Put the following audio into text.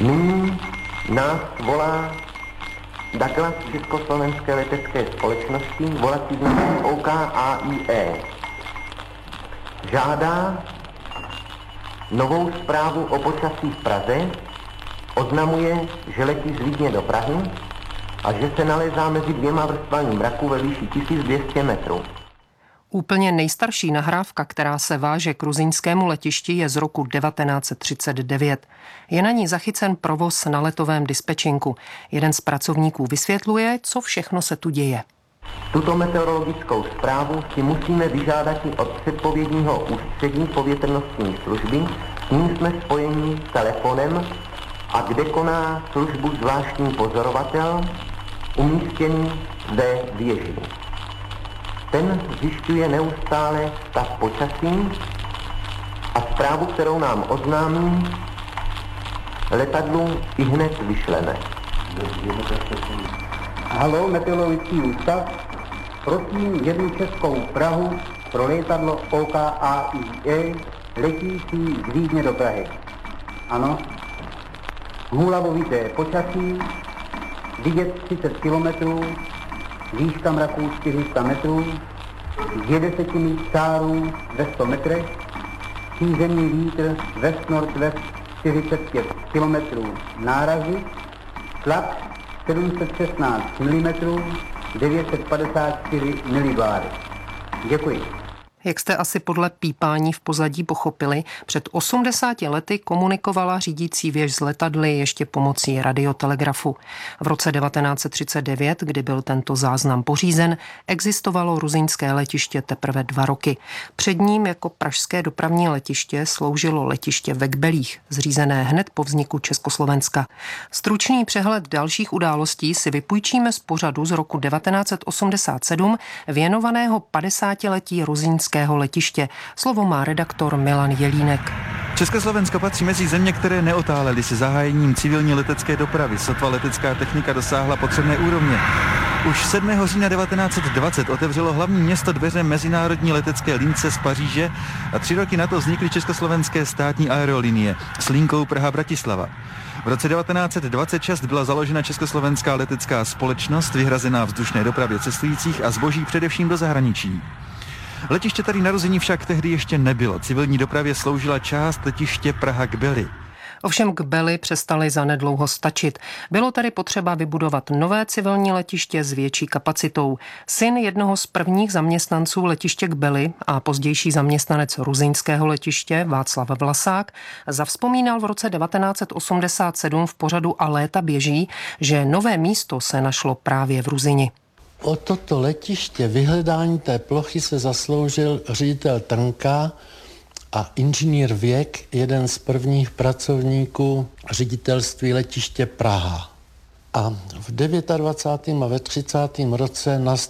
Nyní nás volá Douglas Československé letecké společnosti, volací značky OKAIE. Žádá novou zprávu o počasí v Praze, oznamuje, že letí z Vídně do Prahy a že se nalézá mezi dvěma vrstvami mraku ve výši 1200 metrů. Úplně nejstarší nahrávka, která se váže k ruzyňskému letišti, je z roku 1939. Je na ní zachycen provoz na letovém dispečinku. Jeden z pracovníků vysvětluje, co všechno se tu děje. Tuto meteorologickou zprávu si musíme vyžádat i od předpovědního ústředí povětrnostní služby, s ním jsme spojeni telefonem a kde koná službu zvláštní pozorovatel umístěný ve věži. Ten zjišťuje neustále stav počasí a zprávu, kterou nám oznámí, letadlu ihned vyšleme. Haló, meteorologický ústav. Prosím jednu českou Prahu pro letadlo OKAIE letící z Vídně do Prahy. Ano. Hůlavovité počasí, vidět 30 kilometrů, výška mraků 400 metrů, 10 míst čárů ve 100 metrech, šířený vítr west-northwest 45 km nárazy, tlak 716 mm, 954 mbar. Děkuji. Jak jste asi podle pípání v pozadí pochopili, před 80 lety komunikovala řídící věž s letadly ještě pomocí radiotelegrafu. V roce 1939, kdy byl tento záznam pořízen, existovalo ruzyňské letiště teprve 2 roky. Před ním jako pražské dopravní letiště sloužilo letiště ve Kbelích, zřízené hned po vzniku Československa. Stručný přehled dalších událostí si vypůjčíme z pořadu z roku 1987 věnovaného 50letí ruzyňského letiště. Slovo má redaktor Milan Jelínek. Československo patří mezi země, které neotálely se zahájením civilní letecké dopravy. Sotva letecká technika dosáhla potřebné úrovně. Už 7. října 1920 otevřelo hlavní město dveře mezinárodní letecké lince z Paříže a 3 roky na to vznikly československé státní aerolinie s linkou Praha-Bratislava. V roce 1926 byla založena Československá letecká společnost, vyhrazená vzdušné dopravě cestujících a zboží především do zahraničí. Letiště tady narození však tehdy ještě nebylo. Civilní dopravě sloužila část letiště Praha-Kbely. Ovšem Kbely přestaly zanedlouho stačit. Bylo tady potřeba vybudovat nové civilní letiště s větší kapacitou. Syn jednoho z prvních zaměstnanců letiště Kbely a pozdější zaměstnanec ruzyňského letiště Václav Vlasák zavzpomínal v roce 1987 v pořadu A léta běží, že nové místo se našlo právě v Ruzyni. O toto letiště, vyhledání té plochy se zasloužil ředitel Trnka a inženýr Věk, jeden z prvních pracovníků ředitelství letiště Praha. A v 29. a ve 30. roce